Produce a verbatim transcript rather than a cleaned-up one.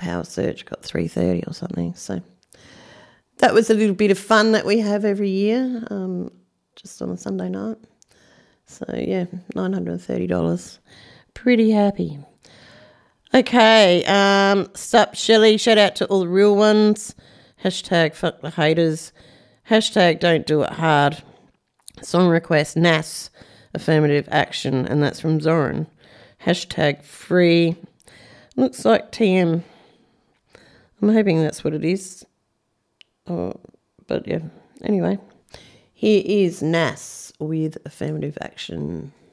Power Search got three thirty or something. So that was a little bit of fun that we have every year, um, just on a Sunday night. So, yeah, nine hundred thirty dollars. Pretty happy. Okay, um, sup, Shelley. Shout out to all the real ones. Hashtag fuck the haters. Hashtag don't do it hard. Song request, N A S, affirmative action, and that's from Zoran. Hashtag free. Looks like T M. I'm hoping that's what it is. Oh, but yeah, anyway. Here is N A S with affirmative action.